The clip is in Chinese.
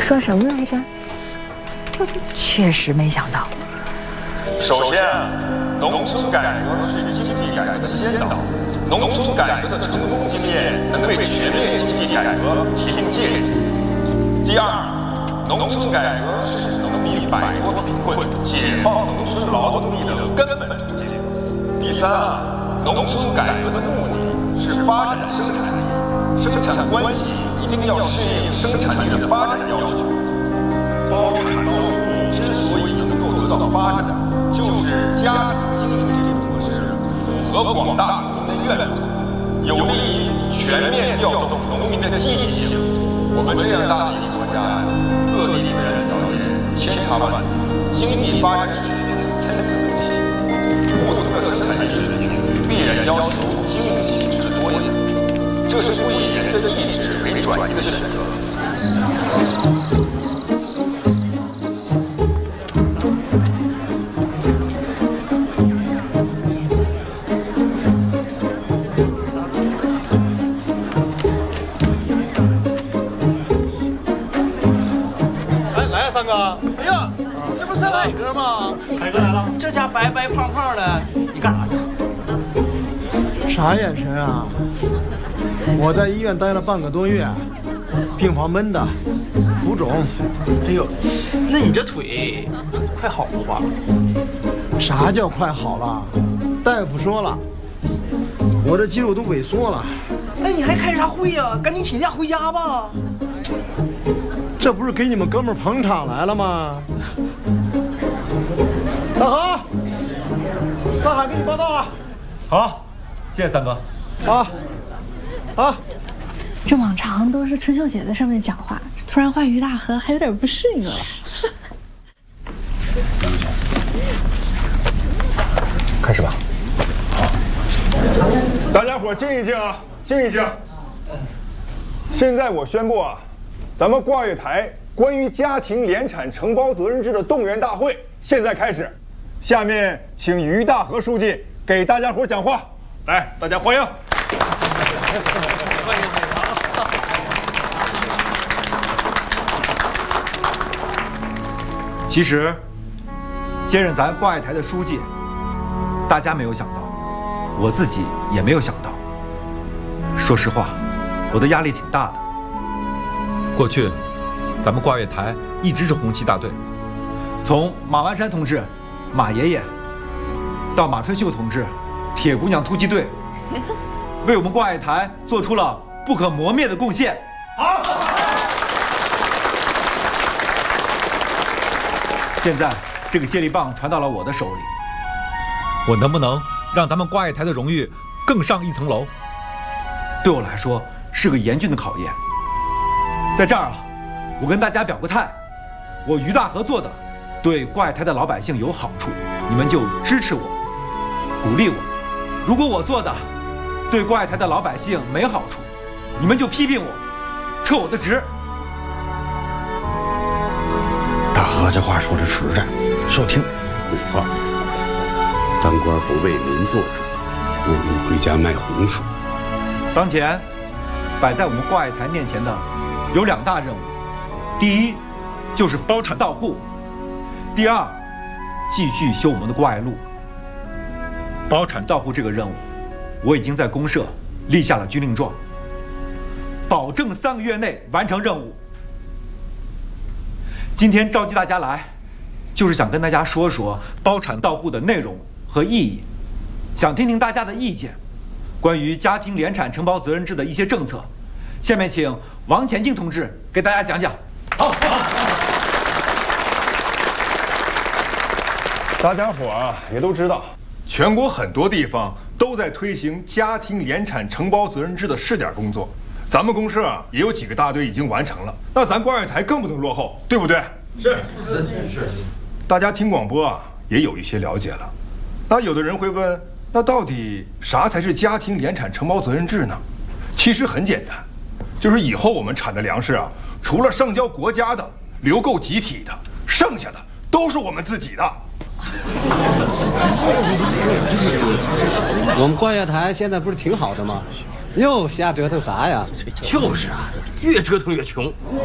说什么来着？ 确实没想到。 首先啊，农村改革是经济改革的先导，农村改革的成功经验能为全面经济改革提供借鉴。第二，农村改革是农民摆脱贫困、解放农村劳动力的根本途径。第三啊，农村改革的目的是发展生产力，生产关系一定要适应生产力的发展要求。包产到户之所以能够得到发展，就是家庭经营这种模式符合广大农民的愿望，有利于全面调动农民的积极性。我们这样大的一个国家，各地自然条件千差万别，经济发展水平参差不齐，不同的生产力水平必然要求经营形式的多样，这是不以人的意志为转移的选择。 三哥，哎呀，这不是海哥吗？海哥来了，这家白白胖胖的，你干啥去？ 啥眼神啊？我在医院待了半个多月，病房闷的，浮肿。 哎呦，那你这腿快好了吧？ 啥叫快好了？大夫说了，我这肌肉都萎缩了。 那你还开啥会呀？赶紧请假回家吧。 这不是给你们哥们儿捧场来了吗？大河，上海给你报道了。 好，谢谢三哥。 啊！ 这往常都是春秀姐在上面讲话，突然换于大河，还有点不适应了。 开始吧。 好，大家伙静一静啊，静一静。现在我宣布啊。咱们挂月台关于家庭联产承包责任制的动员大会现在开始，下面请于大河书记给大家伙讲话，来，大家欢迎。 其实，接任咱挂月台的书记，大家没有想到，我自己也没有想到。说实话，我的压力挺大的。过去，咱们挂月台一直是红旗大队，从马万山同志、马爷爷，到马春秀同志、铁姑娘突击队，为我们挂月台做出了不可磨灭的贡献。好。现在这个接力棒传到了我的手里，我能不能让咱们挂月台的荣誉更上一层楼？对我来说是个严峻的考验。在这儿啊，我跟大家表个态，我于大河做的对挂月台的老百姓有好处，你们就支持我，鼓励我；如果我做的对挂月台的老百姓没好处，你们就批评我，撤我的职。 大河这话说的实在，受听。古话，当官不为民做主，不如回家卖红薯。 当前摆在我们挂月台面前的有2大任务，第一就是包产到户，第二继续修我们的挂月路。包产到户这个任务，我已经在公社立下了军令状，保证3个月内完成任务。今天召集大家来，就是想跟大家说说包产到户的内容和意义，想听听大家的意见，关于家庭联产承包责任制的一些政策。下面请王前进同志给大家讲讲。好， 大家伙啊也都知道，全国很多地方都在推行家庭联产承包责任制的试点工作。咱们公社啊也有几个大队已经完成了，那咱挂月台更不能落后，对不对？是。大家听广播啊也有一些了解了。那有的人会问，那到底啥才是家庭联产承包责任制呢？其实很简单，就是以后我们产的粮食啊，除了上交国家的、留够集体的，剩下的都是我们自己的。 我们挂月台现在不是挺好的吗？又瞎折腾啥呀？ 就是啊，越折腾越穷。